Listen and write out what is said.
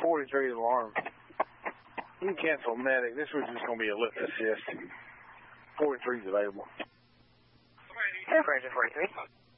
43 alarm. You can cancel medic. This was just going to be a lift assist. 43 is available. Air Ranger 43.